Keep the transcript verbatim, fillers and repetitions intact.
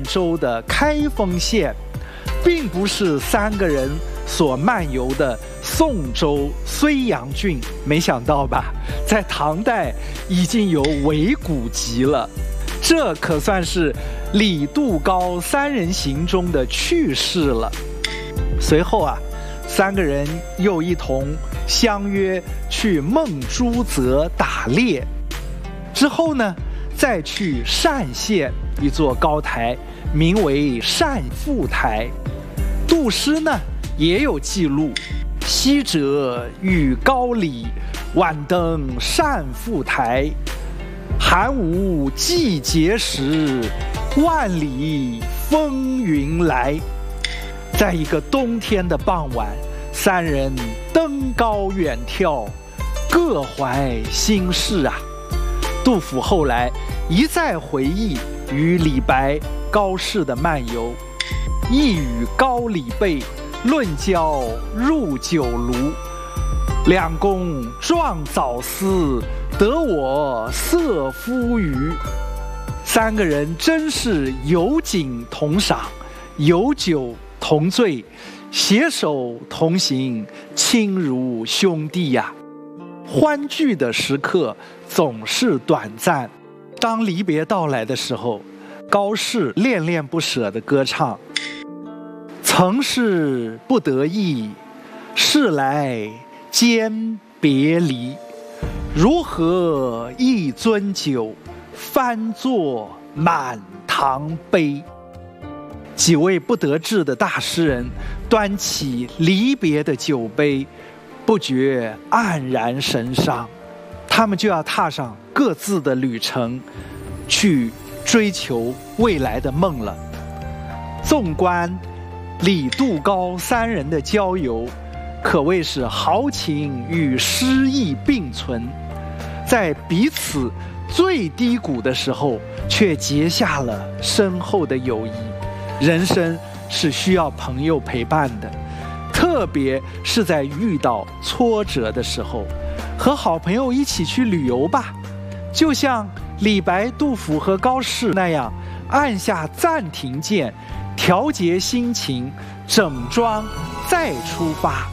州的开封县，并不是三个人所漫游的宋州睢阳郡。没想到吧，在唐代已经有伪古籍了。这可算是李杜高三人行中的趣事了。随后啊，三个人又一同相约去孟珠泽打猎。之后呢，再去单县一座高台，名为单父台。杜诗呢也有记录：昔者与高里，晚登单父台。寒无季节时，万里风云来。在一个冬天的傍晚，三人登高远眺，各怀心事啊。杜甫后来一再回忆与李白、高适的漫游，亦与高李备论交入酒庐。两公壮早思，得我色夫余。三个人真是有景同赏，有酒同醉，携手同行，亲如兄弟呀、啊。欢聚的时刻总是短暂，当离别到来的时候，高适恋恋不舍地歌唱：曾是不得已，是来兼别离。如何一樽酒，翻作满堂杯。几位不得志的大诗人端起离别的酒杯，不觉黯然神伤。他们就要踏上各自的旅程，去追求未来的梦了。纵观李杜高三人的交游，可谓是豪情与诗意并存，在彼此最低谷的时候，却结下了深厚的友谊。人生是需要朋友陪伴的，特别是在遇到挫折的时候，和好朋友一起去旅游吧，就像李白、杜甫和高适那样，按下暂停键，调节心情，整装再出发。